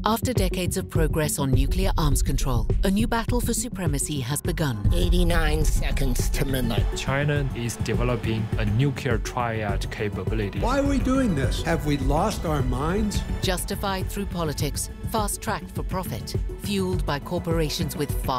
After decades of progress on nuclear arms control, a new battle for supremacy has begun. 89 seconds to midnight. China is developing a nuclear triad capability. Why are we doing this? Have we lost our minds? Justified through politics, fast-tracked for profit, fueled by corporations with far